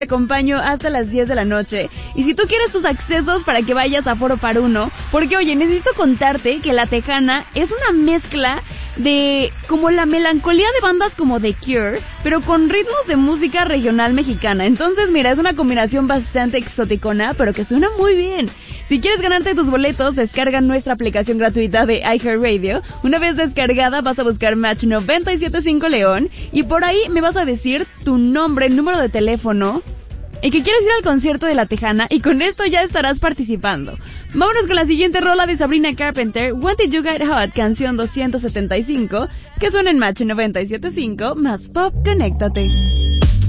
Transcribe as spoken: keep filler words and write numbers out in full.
Te acompaño hasta las diez de la noche. Y si tú quieres tus accesos para que vayas a Foro Par Uno, porque oye, necesito contarte que La Tejana es una mezcla de como la melancolía de bandas como The Cure, pero con ritmos de música regional mexicana. Entonces, mira, es una combinación bastante exoticona, pero que suena muy bien. Si quieres ganarte tus boletos, descarga nuestra aplicación gratuita de iHeartRadio. Una vez descargada, vas a buscar Match noventa y siete punto cinco León y por ahí me vas a decir tu nombre, número de teléfono y que quieres ir al concierto de La Tejana, y con esto ya estarás participando. Vámonos con la siguiente rola de Sabrina Carpenter, When Did You Get Hot, canción doscientos setenta y cinco, que suena en Match noventa y siete punto cinco, más pop, conéctate.